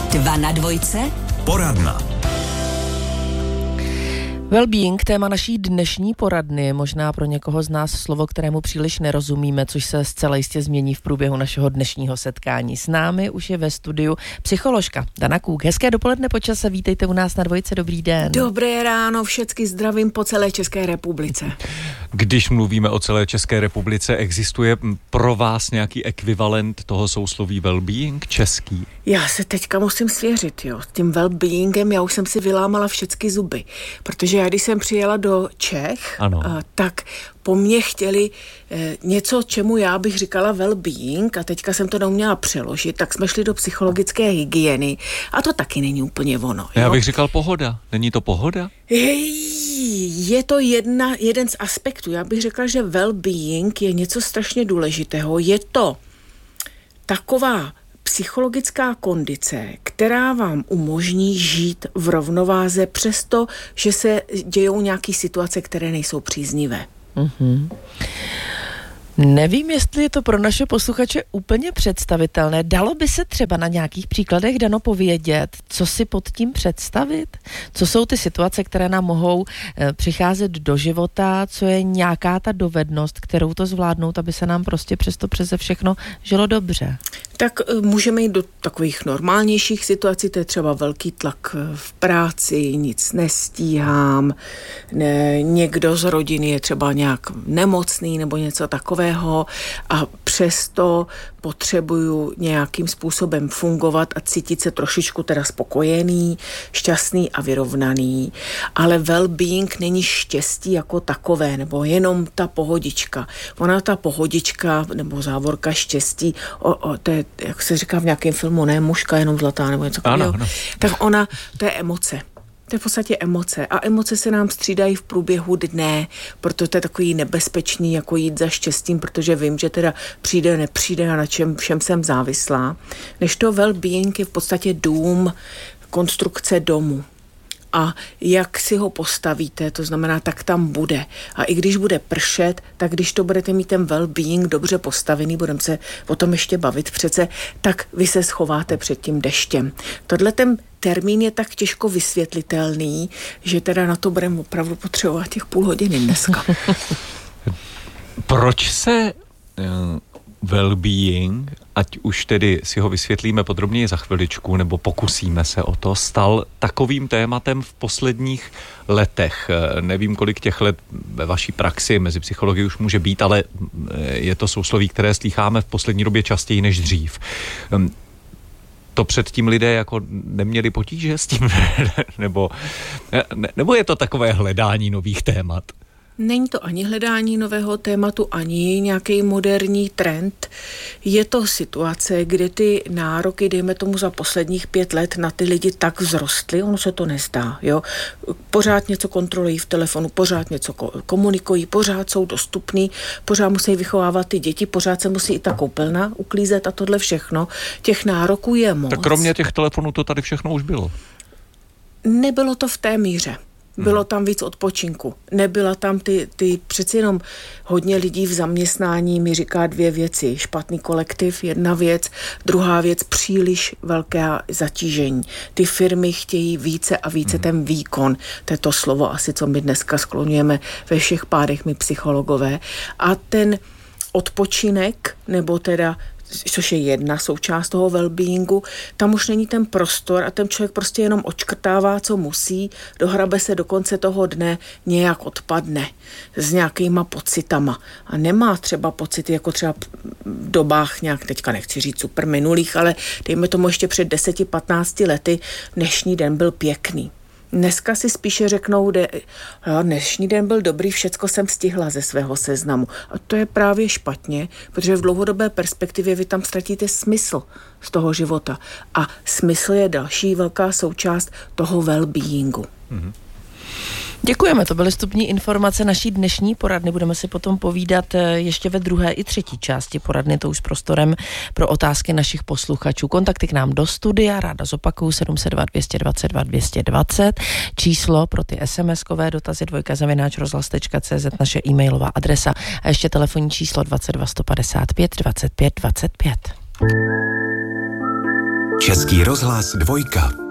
2 na 2. Poradna. Wellbeing, téma naší dnešní poradny, možná pro někoho z nás slovo, kterému příliš nerozumíme, což se zcela jistě změní v průběhu našeho dnešního setkání. S námi už je ve studiu psycholožka Dana Kůk. Hezké dopoledne po čase, vítejte u nás na Dvojce, dobrý den. Dobré ráno, všecky zdravím po celé České republice. Když mluvíme o celé České republice, existuje pro vás nějaký ekvivalent toho sousloví wellbeing český? Já se teďka musím svěřit, s tím wellbeingem, já už jsem si vylámala všechny zuby, protože já když jsem přijela do Čech, tak po mně chtěli něco, čemu já bych říkala wellbeing, a teďka jsem to neuměla přeložit, tak jsme šli do psychologické hygieny a to taky není úplně ono. Já bych říkal pohoda. Není to pohoda? Je to jeden z aspektů. Já bych řekla, že wellbeing je něco strašně důležitého. Je to taková psychologická kondice, která vám umožní žít v rovnováze přesto, že se dějou nějaké situace, které nejsou příznivé. Mm-hmm. Nevím, jestli je to pro naše posluchače úplně představitelné. Dalo by se třeba na nějakých příkladech, Dano, povědět, co si pod tím představit? Co jsou ty situace, které nám mohou přicházet do života? Co je nějaká ta dovednost, kterou to zvládnout, aby se nám prostě přeze všechno žilo dobře? Tak můžeme jít do takových normálnějších situací, to je třeba velký tlak v práci, nic nestíhám, někdo z rodiny je třeba nějak nemocný nebo něco takového a přesto potřebuju nějakým způsobem fungovat a cítit se trošičku teda spokojený, šťastný a vyrovnaný, ale well-being není štěstí jako takové, nebo jenom ta pohodička. Ona ta pohodička nebo závorka štěstí, to je, jak se říká v nějakém filmu, ne mužka, jenom zlatá, nebo něco takového. Tak ona, to je emoce. To je v podstatě emoce. A emoce se nám střídají v průběhu dne, proto to je takový nebezpečný, jako jít za štěstím, protože vím, že teda přijde, nepřijde a na čem všem jsem závislá. Než to well-being je v podstatě dům, konstrukce domu. A jak si ho postavíte, to znamená, tak tam bude. A i když bude pršet, tak když to budete mít ten well-being dobře postavený, budeme se o tom ještě bavit přece, tak vy se schováte před tím deštěm. Tohle ten termín je tak těžko vysvětlitelný, že teda na to budeme opravdu potřebovat těch půl hodiny dneska. Proč se well-being, ať už tedy si ho vysvětlíme podrobněji za chviličku, nebo pokusíme se o to, stal takovým tématem v posledních letech? Nevím, kolik těch let ve vaší praxi mezi psychologi už může být, ale je to sousloví, které slýcháme v poslední době častěji než dřív. To předtím lidé jako neměli potíže s tím? nebo je to takové hledání nových témat? Není to ani hledání nového tématu, ani nějaký moderní trend. Je to situace, kde ty nároky, dejme tomu za posledních 5 let, na ty lidi tak vzrostly, ono se to nezdá. Pořád něco kontrolují v telefonu, pořád něco komunikují, pořád jsou dostupní, pořád musí vychovávat ty děti, pořád se musí i ta koupelna uklízet a tohle všechno. Těch nároků je moc. Tak kromě těch telefonů to tady všechno už bylo. Nebylo to v té míře. Bylo tam víc odpočinku. Nebyla tam ty přeci jenom hodně lidí v zaměstnání mi říká 2 věci. Špatný kolektiv, jedna věc, druhá věc, příliš velké zatížení. Ty firmy chtějí více a více ten výkon. To je to slovo asi, co my dneska skloňujeme ve všech pádech my psychologové. A ten odpočinek, nebo teda což je jedna součást toho wellbeingu, tam už není ten prostor a ten člověk prostě jenom odškrtává, co musí, dohrabe se do konce toho dne, nějak odpadne s nějakýma pocitama. A nemá třeba pocity, jako třeba v dobách nějak, teďka nechci říct super minulých, ale dejme tomu ještě před 10-15 lety, dnešní den byl pěkný. Dneska si spíše řeknou, dnešní den byl dobrý, všecko jsem stihla ze svého seznamu. A to je právě špatně, protože v dlouhodobé perspektivě vy tam ztratíte smysl z toho života. A smysl je další velká součást toho well-beingu. Mm-hmm. Děkujeme, to byly vstupní informace naší dnešní poradny. Budeme si potom povídat ještě ve druhé i třetí části poradny, to už s prostorem pro otázky našich posluchačů. Kontakty k nám do studia, ráda zopakuju 702 222 220, číslo pro ty SMS-kové dotazy dvojka@rozhlas.cz, naše e-mailová adresa a ještě telefonní číslo 22 155 25 25. Český rozhlas 2.